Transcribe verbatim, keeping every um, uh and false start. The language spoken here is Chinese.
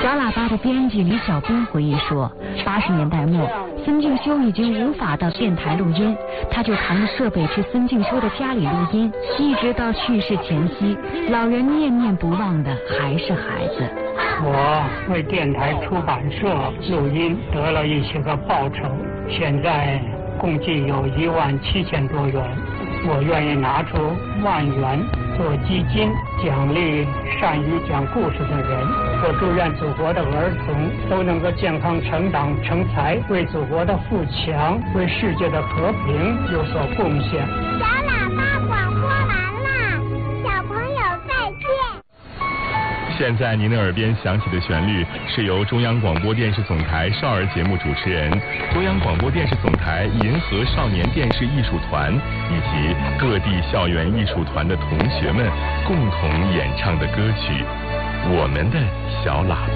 小喇叭的编辑李小兵回忆说，八十年代末，孙敬修已经无法到电台录音，他就扛着设备去孙敬修的家里录音，一直到去世前夕，老人念念不忘的还是孩子。 我为电台出版社录音得了一些个报酬，现在共计有一万七千多元，我愿意拿出万元做基金，奖励善于讲故事的人。我祝愿祖国的儿童都能够健康成长成才，为祖国的富强，为世界的和平有所贡献。 小喇叭广播完了，小朋友再见。 现在您的耳边响起的旋律是由中央广播电视总台少儿节目主持人、中央广播电视总台银河少年电视艺术团以及各地校园艺术团的同学们共同演唱的歌曲《我们的小喇叭》。